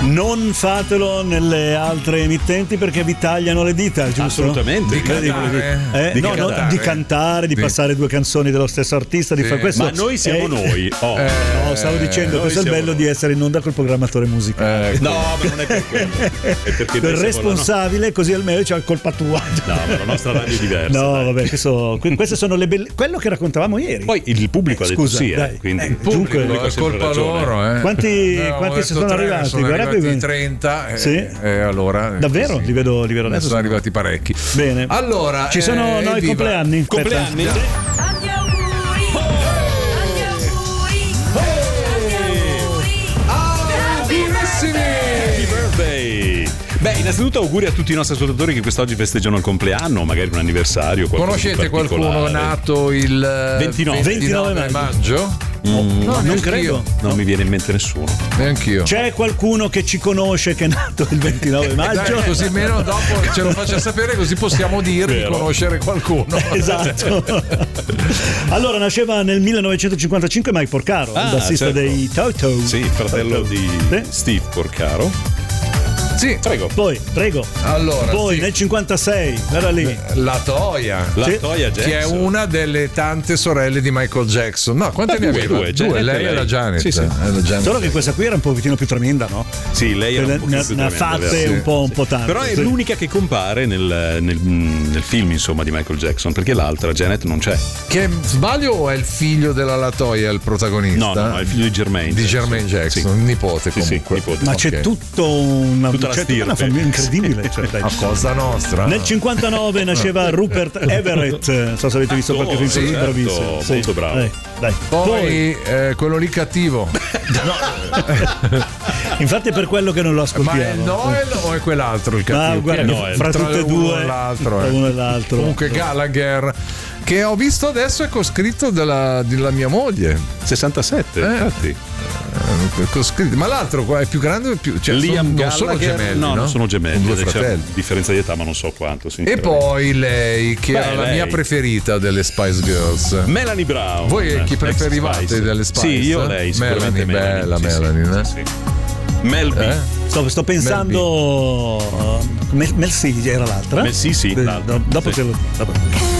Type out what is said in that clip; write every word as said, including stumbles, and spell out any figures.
Non fatelo nelle altre emittenti perché vi tagliano le dita, giusto? Assolutamente. Di cantare, Eh? Di No, no, cantare. di cantare, di Sì. passare due canzoni dello stesso artista, di Sì. fare questo. Ma noi siamo Eh, noi. Oh. Eh, No, stavo dicendo, noi questo è il siamo bello noi. di essere in onda col programmatore musicale. Eh, No, ma non è per quello. È perché Il noi siamo la responsabile, così almeno c'ha colpa tua. no- No, ma la nostra radio è diversa. No, dai. vabbè, questo- que- queste sono le belle. Quello che raccontavamo ieri. Poi il pubblico Eh, ha detto scusa, sì, eh, dai. quindi Eh, il dunque, pubblico ha è sempre colpa ragione. loro, eh. Quanti- Noi avevamo quanti detto si sono tre, arrivati? Sono Guardate arrivati qui. trenta. E, Sì. e allora. Davvero? così. Li vedo, li vedo Ne adesso. sono arrivati parecchi. Bene. Allora, Ci sono eh, no, i evviva. compleanni. Aspetta. Compleanni? Andiamo. Tanti auguri! Tanti auguri! Tanti auguri! Happy birthday! Beh, innanzitutto auguri a tutti i nostri ascoltatori che quest'oggi festeggiano il compleanno, magari un anniversario. qualcosa di Conoscete qualcuno particolare. nato il ventinove. ventinove maggio? Mm, No, non neanch'io. credo. Non mi viene in mente nessuno. Neanch'io. C'è qualcuno che ci conosce che è nato il ventinove maggio? Dai, così meno dopo ce lo faccia sapere, così possiamo dirgli Vero. conoscere qualcuno. Esatto. Allora nasceva nel millenovecentocinquantacinque Mike Porcaro, Ah, il bassista certo. dei Toto. Sì, fratello di Sì. Steve Porcaro. Sì. Prego. Poi, prego. Allora, Poi sì. nel cinquantasei, era lì. La Toia. La Sì. Toya Jackson. Che è una delle tante sorelle di Michael Jackson. No, quante Ah, ne due, aveva? due, Janet e lei e lei. la Janet. Sì, sì. Eh, la Janet. Solo che questa qui era un pochettino più tremenda, no? Sì, lei era Ne, un po' più ne ha tremenda, fatte vero? un po', un po' tante. Però è sì. l'unica che compare nel, nel- nel film, insomma, di Michael Jackson, perché l'altra, Janet, non c'è. Che sbaglio o è il figlio della Latoya il protagonista? No, no, no, è il figlio di Jermaine. Di Jermaine Jackson, Sì. il nipote Sì, sì, comunque. nipote. Ma Ok. c'è tutto una, Tutta la c'è tutta una stirpe. famiglia incredibile. Cioè, dai. A cosa nostra. Nel cinquantanove nasceva Rupert Everett. Non so se avete visto qualche film, Sì, sì, certo, bravissimo. Sì. molto bravo. Dai, dai. Poi eh, quello lì cattivo. Infatti è per quello che non lo Ma ascoltiamo. è il Noel o è quell'altro il Ma cattivo? guarda, Chi è Noel? Noel? fra Tra tutte e uno due, e l'altro, tra eh. uno e l'altro. Comunque Gallagher, che ho visto adesso è coscritto della, della mia moglie. sessantasette, Eh. infatti. Eh, coscritto. Ma l'altro qua è più grande o più. Cioè, Liam sono- non Gallagher. sono gemelli. No, no, non sono gemelli. Sono due c'è fratelli. differenza di età, ma non so quanto. E sinceramente. poi lei, che Beh, era la lei. mia preferita delle Spice Girls. Melanie Brown. Voi chi ex preferivate Spice. delle Spice? Sì, io lei, sicuramente Melanie, bella Sì, sì, Melanie, eh? sì, sì. Mel B. Eh? Sto, sto pensando. Mel, Mel C era l'altra. Mel C, sì, Eh, l'altra. do- dopo Sì. te lo dopo.